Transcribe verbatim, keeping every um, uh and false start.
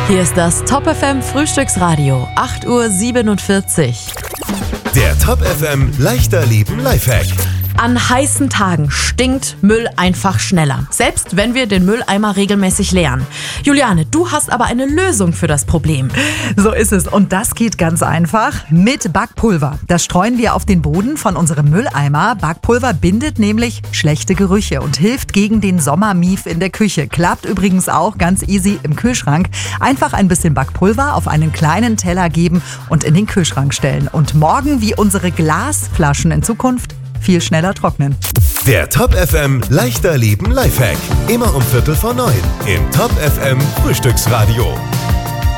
Hier ist das Top F M Frühstücksradio, acht Uhr siebenundvierzig. Der Top F M Leichter Leben Lifehack. An heißen Tagen stinkt Müll einfach schneller, selbst wenn wir den Mülleimer regelmäßig leeren. Juliane, du hast aber eine Lösung für das Problem. So ist es und das geht ganz einfach mit Backpulver. Das streuen wir auf den Boden von unserem Mülleimer. Backpulver bindet nämlich schlechte Gerüche und hilft gegen den Sommermief in der Küche. Klappt übrigens auch ganz easy im Kühlschrank. Einfach ein bisschen Backpulver auf einen kleinen Teller geben und in den Kühlschrank stellen. Und morgen, wie unsere Glasflaschen in Zukunft, viel schneller trocknen. Der Top F M Leichter Leben Lifehack. Immer um Viertel vor neun im Top F M Frühstücksradio.